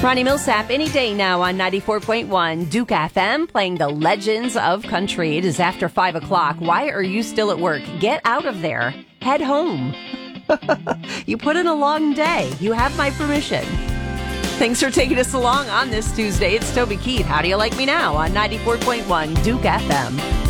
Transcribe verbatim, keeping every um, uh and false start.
Ronnie Millsap, any day now on ninety-four point one Duke F M, playing the legends of country. It is after five o'clock. Why are you still at work? Get out of there. Head home. You put in a long day. You have my permission. Thanks for taking us along on this Tuesday. It's Toby Keith. How do you like me now on ninety-four point one Duke F M?